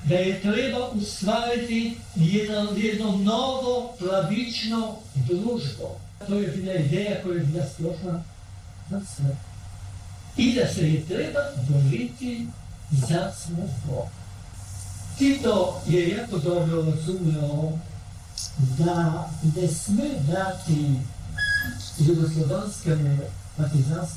da je treba ustvariti jedno novo pravično društvo. To je bila ideja koja je bila splošna na sve. I da se je treba boriti za smrtvo. Tito je jako dobro razumio da ne sme dati jugoslovanskemu partizanskom